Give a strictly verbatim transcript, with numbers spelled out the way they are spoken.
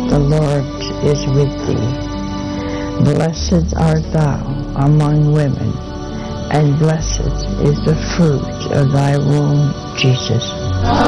The Lord is with thee. Blessed art thou among women, and blessed is the fruit of thy womb, Jesus.